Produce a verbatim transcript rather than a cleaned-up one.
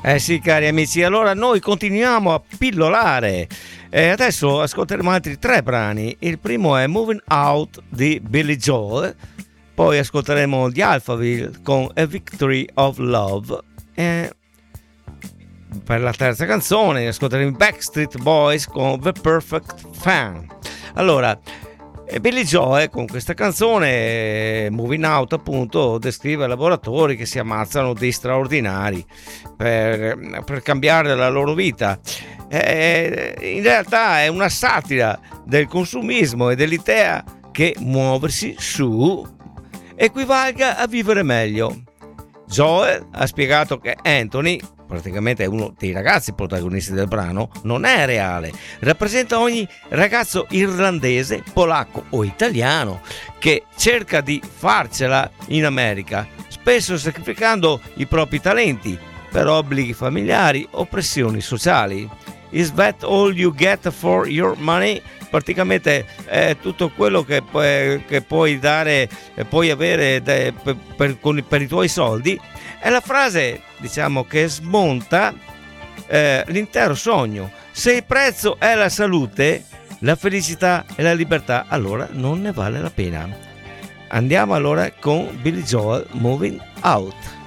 Eh sì, cari amici, allora noi continuiamo a pillolare. E adesso ascolteremo altri tre brani. Il primo è Moving Out di Billy Joel, poi ascolteremo gli Alphaville con A Victory of Love e per la terza canzone ascolteremo i Backstreet Boys con The Perfect Fan. Allora, Billy Joel con questa canzone Moving Out appunto descrive lavoratori che si ammazzano di straordinari per, per cambiare la loro vita. Eh, in realtà è una satira del consumismo e dell'idea che muoversi su equivalga a vivere meglio. Joel ha spiegato che Anthony, praticamente è uno dei ragazzi protagonisti del brano, non è reale, rappresenta ogni ragazzo irlandese, polacco o italiano che cerca di farcela in America, spesso sacrificando i propri talenti per obblighi familiari o pressioni sociali. Is that all you get for your money? Praticamente è tutto quello che puoi, che puoi dare, puoi avere de, per, per, con, per i tuoi soldi. È la frase, diciamo, che smonta eh, l'intero sogno. Se il prezzo è la salute, la felicità e la libertà, allora non ne vale la pena. Andiamo allora con Billy Joel, Moving Out.